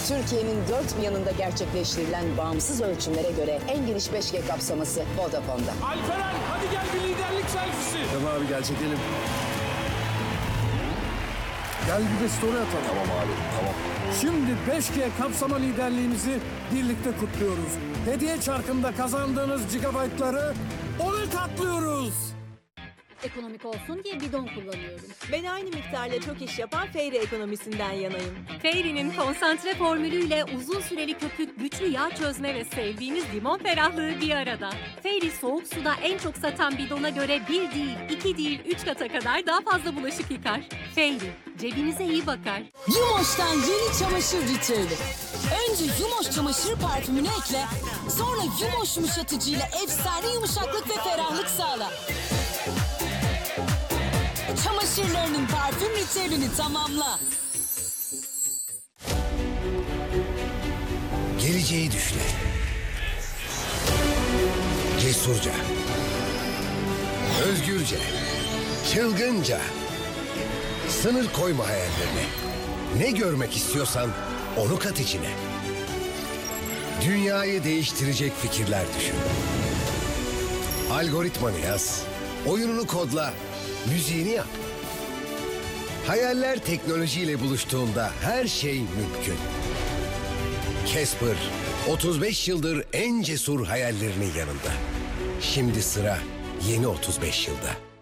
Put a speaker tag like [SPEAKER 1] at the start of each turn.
[SPEAKER 1] Türkiye'nin dört bir yanında gerçekleştirilen bağımsız ölçümlere göre en geniş 5G kapsaması Vodafone'da.
[SPEAKER 2] Alperen hadi gel bir liderlik selfisi.
[SPEAKER 3] Tamam abi gel çekelim. Gel bir de story atalım.
[SPEAKER 4] Tamam abi, tamam.
[SPEAKER 3] Şimdi 5G kapsama liderliğimizi birlikte kutluyoruz. Hediye çarkında kazandığınız gigabaytları 10'a katlıyoruz.
[SPEAKER 5] Ekonomik olsun diye bidon kullanıyorum.
[SPEAKER 6] Ben aynı miktarla çok iş yapan Fairy ekonomisinden yanayım.
[SPEAKER 7] Fairy'nin konsantre formülüyle uzun süreli köpük, güçlü yağ çözme ve sevdiğiniz limon ferahlığı bir arada. Fairy soğuk suda en çok satan bidona göre 1 değil, 2 değil, 3 kata kadar daha fazla bulaşık yıkar. Fairy, cebinize iyi bakar.
[SPEAKER 8] Yumoş'tan yeni çamaşır ritüeli. Önce Yumoş çamaşır parfümünü ekle, sonra Yumoş yumuşatıcıyla efsane yumuşaklık ve ferahlık sağla. Çamaşırlarının parfüm ritüelini tamamla.
[SPEAKER 9] Geleceği düşle. Cesurca. Özgürce. Çılgınca. Sınır koyma hayallerine. Ne görmek istiyorsan onu kat içine. Dünyayı değiştirecek fikirler düşün. Algoritmanı yaz. Oyununu kodla. Müziğini yap. Hayaller teknolojiyle buluştuğunda her şey mümkün. Casper, 35 yıldır en cesur hayallerinin yanında. Şimdi sıra yeni 35 yılda.